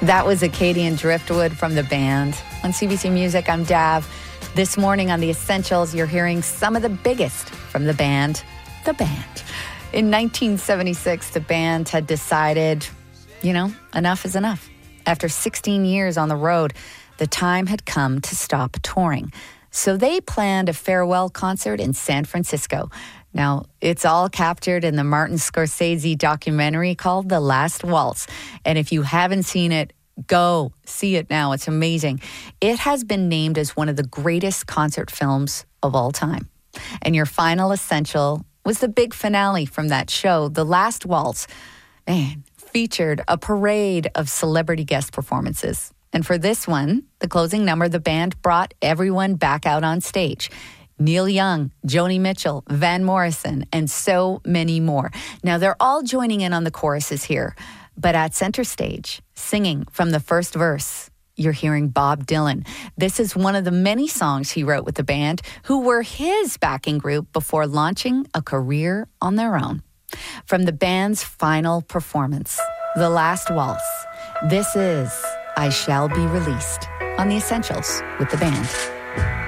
That was Acadian Driftwood from the band. On CBC Music, I'm Dav. This morning on The Essentials, you're hearing some of the biggest from the band. The band. In 1976, the band had decided, enough is enough. After 16 years on the road, the time had come to stop touring. So they planned a farewell concert in San Francisco. Now, it's all captured in the Martin Scorsese documentary called The Last Waltz. And if you haven't seen it, go see it now. It's amazing. It has been named as one of the greatest concert films of all time. And your final essential was the big finale from that show, The Last Waltz. Featured a parade of celebrity guest performances. And for this one, the closing number, the band brought everyone back out on stage. Neil Young, Joni Mitchell, Van Morrison, and so many more. Now, they're all joining in on the choruses here, but at center stage, singing from the first verse, you're hearing Bob Dylan. This is one of the many songs he wrote with the band, who were his backing group before launching a career on their own. From the band's final performance, The Last Waltz, this is I Shall Be Released on The Essentials with the band.